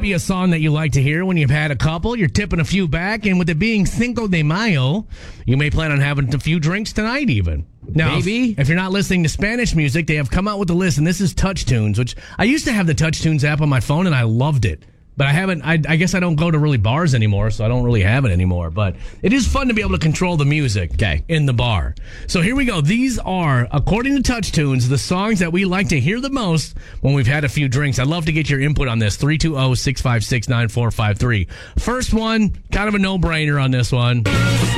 be a song that you like to hear when you've had a couple. You're tipping a few back, and with it being Cinco de Mayo, you may plan on having a few drinks tonight even. Now, Maybe. if you're not listening to Spanish music, they have come out with a list, and this is Touch Tunes, which I used to have the Touch Tunes app on my phone, and I loved it. But I haven't, I guess I don't go to really bars anymore, so I don't really have it anymore. But it is fun to be able to control the music in the bar. So here we go. These are, according to Touch Tunes, the songs that we like to hear the most when we've had a few drinks. I'd love to get your input on this. 320-656-9453. First one, kind of a no-brainer on this one.